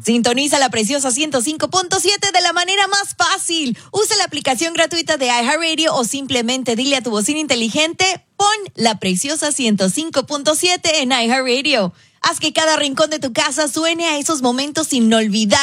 Sintoniza la preciosa 105.7 de la manera más fácil. Usa la aplicación gratuita de iHeartRadio o simplemente dile a tu bocina inteligente, pon la preciosa 105.7 en iHeartRadio. Haz que cada rincón de tu casa suene a esos momentos inolvidables